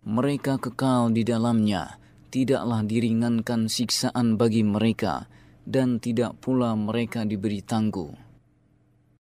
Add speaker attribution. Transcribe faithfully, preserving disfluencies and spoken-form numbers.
Speaker 1: mereka kekal di dalamnya, tidaklah diringankan siksaan bagi mereka, dan tidak pula mereka diberi tangguh.